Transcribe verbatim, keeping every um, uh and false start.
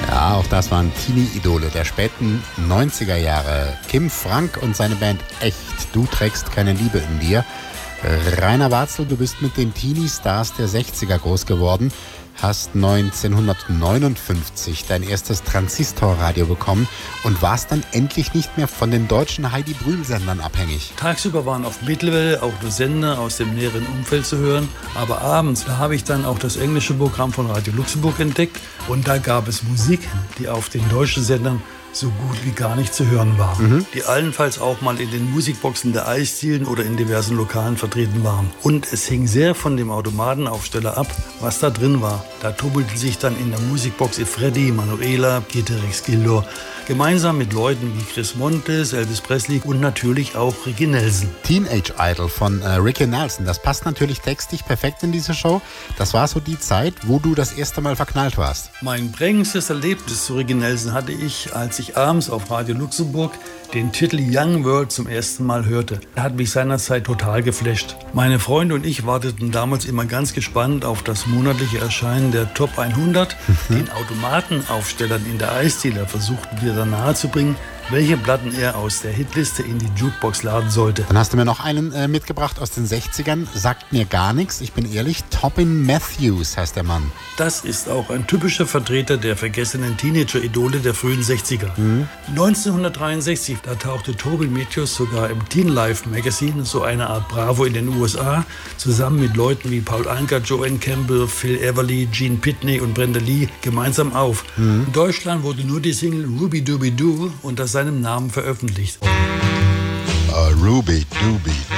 Ja, auch das waren Teenie-Idole der späten neunziger Jahre. Kim Frank und seine Band Echt, du trägst keine Liebe in dir. Rainer Warzel, du bist mit den Teenie-Stars der sechziger groß geworden, hast neunzehnhundertneunundfünfzig dein erstes Transistorradio bekommen und warst dann endlich nicht mehr von den deutschen Heidi Brühl-Sendern abhängig. Tagsüber waren auf Mittelwelle auch nur Sender aus dem näheren Umfeld zu hören, aber abends, da habe ich dann auch das englische Programm von Radio Luxemburg entdeckt und da gab es Musik, die auf den deutschen Sendern so gut wie gar nicht zu hören waren, mhm. die allenfalls auch mal in den Musikboxen der Eisdielen oder in diversen Lokalen vertreten waren. Und es hing sehr von dem Automatenaufsteller ab, was da drin war. Da tubbelten sich dann in der Musikbox Freddy, Manuela, Gitterix, Gildo, gemeinsam mit Leuten wie Chris Montes, Elvis Presley und natürlich auch Ricky Nelson. Teenage Idol von äh, Ricky Nelson, das passt natürlich textlich perfekt in diese Show. Das war so die Zeit, wo du das erste Mal verknallt warst. Mein prägendstes Erlebnis zu Ricky Nelson hatte ich, als ich abends auf Radio Luxemburg den Titel Young World zum ersten Mal hörte. Er hat mich seinerzeit total geflasht. Meine Freunde und ich warteten damals immer ganz gespannt auf das monatliche Erscheinen der Top hundert. Mhm. Den Automatenaufstellern in der Eisdiele versuchten wir dann nahezubringen, welche Platten er aus der Hitliste in die Jukebox laden sollte. Dann hast du mir noch einen äh, mitgebracht aus den sechzigern. Sagt mir gar nichts, ich bin ehrlich. Toppin Matthews heißt der Mann. Das ist auch ein typischer Vertreter der vergessenen Teenager-Idole der frühen sechziger. Mhm. neunzehnhundertdreiundsechzig, da tauchte Toppin Matthews sogar im Teen Life Magazine, so eine Art Bravo in den U S A, zusammen mit Leuten wie Paul Anka, Joanne Campbell, Phil Everly, Gene Pitney und Brenda Lee gemeinsam auf. Mhm. In Deutschland wurde nur die Single Ruby Dooby Doo unter seinem Namen veröffentlicht. Uh, Ruby Dooby